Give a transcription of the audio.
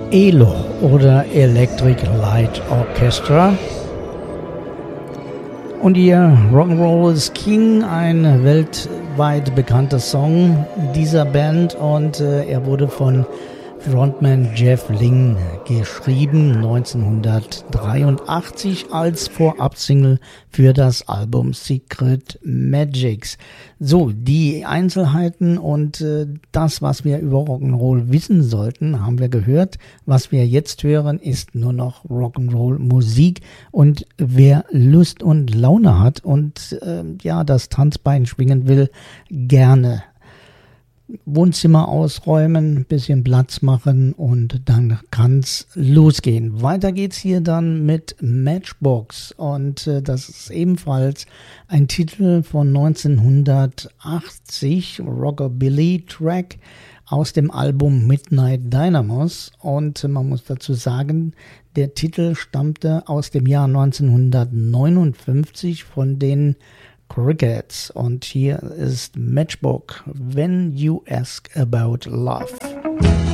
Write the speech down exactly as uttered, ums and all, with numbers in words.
E L O oder Electric Light Orchestra. Und ihr Rock'n'Roll is King, ein weltweit bekannter Song dieser Band, und äh, er wurde von Frontman Jeff Lynne geschrieben, neunzehnhundertdreiundachtzig als Vorabsingle für das Album Secret Magics. So, die Einzelheiten und äh, das, was wir über Rock'n'Roll wissen sollten, haben wir gehört. Was wir jetzt hören, ist nur noch Rock'n'Roll Musik, und wer Lust und Laune hat und äh, ja, das Tanzbein schwingen will, gerne Wohnzimmer ausräumen, bisschen Platz machen, und dann kann's losgehen. Weiter geht's hier dann mit Matchbox, und äh, das ist ebenfalls ein Titel von neunzehnhundertachtzig, Rockabilly-Track aus dem Album Midnight Dynamos, und äh, man muss dazu sagen, der Titel stammte aus dem Jahr neunzehnhundertneunundfünfzig von den Crickets, und hier ist Matchbox, When You Ask About Love.